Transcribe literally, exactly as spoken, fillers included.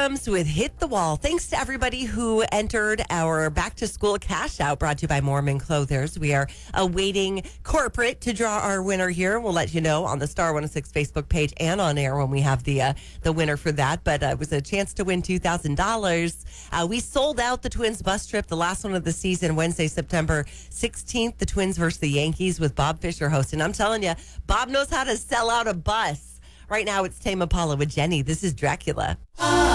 Abrams with Hit the Wall. Thanks to everybody who entered our back to school cash out brought to you by Mormon Clothers. We are awaiting corporate to draw our winner here. We'll let you know on the Star one oh six Facebook page and on air when we have the uh, the winner for that. But uh, it was a chance to win two thousand dollars. Uh, we sold out the Twins bus trip, the last one of the season, Wednesday, September sixteenth. The Twins versus the Yankees with Bob Fisher hosting. I'm telling you, Bob knows how to sell out a bus. Right now, it's Tame Impala with Jenny. This is Dracula.